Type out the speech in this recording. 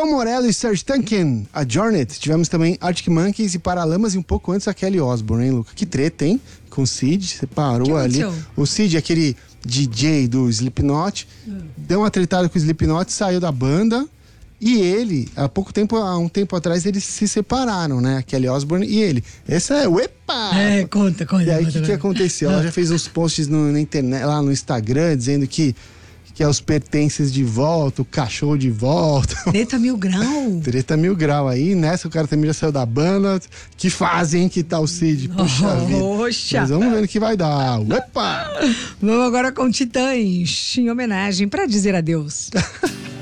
Tom Morello e Serj Tankian, a Journey. Tivemos também Arctic Monkeys e Paralamas e um pouco antes a Kelly Osbourne, hein, Luca? Que treta, hein? Com o Sid, separou ali. O Sid, aquele DJ do Slipknot, deu uma tretada com o Slipknot, saiu da banda. E ele, há um tempo atrás, eles se separaram, né? A Kelly Osbourne e ele. Essa é o epa! Conta. E aí, o que aconteceu? Ela já fez uns posts na internet, lá no Instagram, dizendo que é os pertences de volta, o cachorro de volta. Treta mil grau. Treta mil grau aí. Nessa, o cara também já saiu da banda. Que fase, hein? Que tal o Cid? Puxa vida. Mas vamos ver no que vai dar. Opa! Vamos agora com Titãs, em homenagem, pra dizer adeus.